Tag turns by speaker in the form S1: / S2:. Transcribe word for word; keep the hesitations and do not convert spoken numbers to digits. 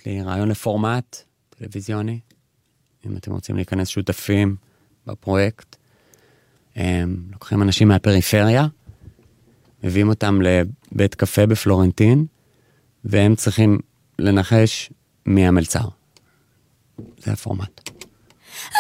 S1: יש לי רעיון לפורמט טלוויזיוני, אם אתם רוצים להיכנס שותפים בפרויקט. לוקחים אנשים מהפריפריה, מביאים אותם לבית קפה בפלורנטין, והם צריכים לנחש מי המלצר. זה הפורמט.